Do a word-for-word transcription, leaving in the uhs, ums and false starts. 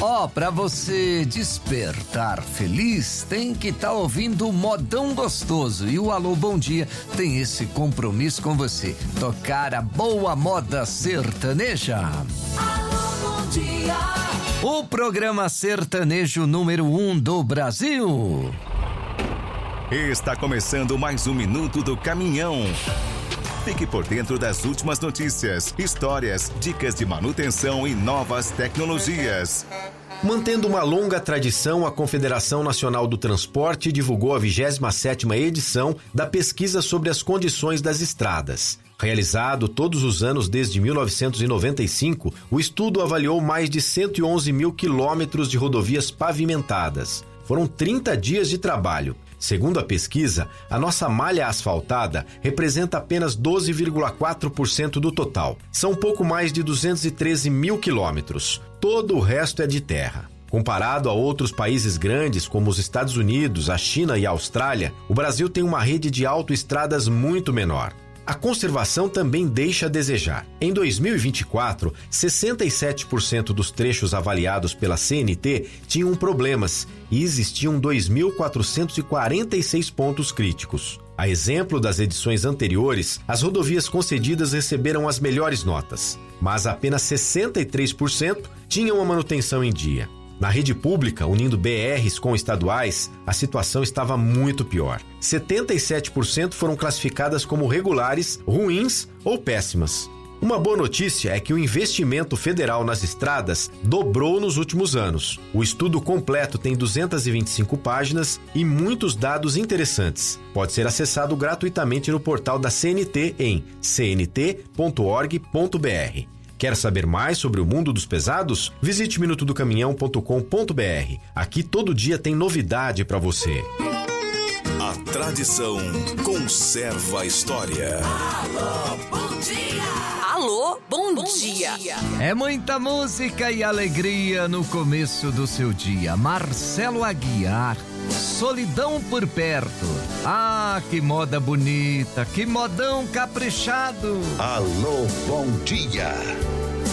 Ó, oh, pra você despertar feliz, tem que estar tá ouvindo o Modão Gostoso. E o Alô Bom Dia tem esse compromisso com você. Tocar a boa moda sertaneja. Alô Bom Dia. O programa sertanejo número um do Brasil. Está começando mais um Minuto do Caminhão. Fique por dentro das últimas notícias, histórias, dicas de manutenção e novas tecnologias. Mantendo uma longa tradição, a Confederação Nacional do Transporte divulgou a vigésima sétima edição da pesquisa sobre as condições das estradas. Realizado todos os anos desde mil novecentos e noventa e cinco, o estudo avaliou mais de cento e onze mil quilômetros de rodovias pavimentadas. Foram trinta dias de trabalho. Segundo a pesquisa, a nossa malha asfaltada representa apenas doze vírgula quatro por cento do total. São pouco mais de duzentos e treze mil quilômetros. Todo o resto é de terra. Comparado a outros países grandes como os Estados Unidos, a China e a Austrália, o Brasil tem uma rede de autoestradas muito menor. A conservação também deixa a desejar. Em dois mil e vinte e quatro, sessenta e sete por cento dos trechos avaliados pela C N T tinham problemas e existiam dois mil quatrocentos e quarenta e seis pontos críticos. A exemplo das edições anteriores, as rodovias concedidas receberam as melhores notas, mas apenas sessenta e três por cento tinham a manutenção em dia. Na rede pública, unindo B Rs com estaduais, a situação estava muito pior. setenta e sete por cento foram classificadas como regulares, ruins ou péssimas. Uma boa notícia é que o investimento federal nas estradas dobrou nos últimos anos. O estudo completo tem duzentas e vinte e cinco páginas e muitos dados interessantes. Pode ser acessado gratuitamente no portal da C N T em c n t ponto org ponto b r. Quer saber mais sobre o mundo dos pesados? Visite minuto do caminhão ponto com ponto b r. Aqui todo dia tem novidade para você. A tradição conserva a história. Alô, bom dia. Alô, bom, bom dia. dia. É muita música e alegria no começo do seu dia. Marcelo Aguiar, Solidão por Perto. Ah, que moda bonita, que modão caprichado. Alô, bom dia.